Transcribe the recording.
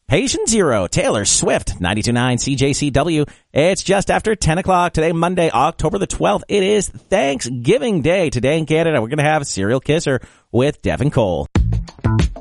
Patient Zero, Taylor Swift, 92.9 CJCW. It's just after 10 o'clock today, Monday, October the 12th. It is Thanksgiving Day today in Canada. We're going to have a Serial Kisser with Devin Cole.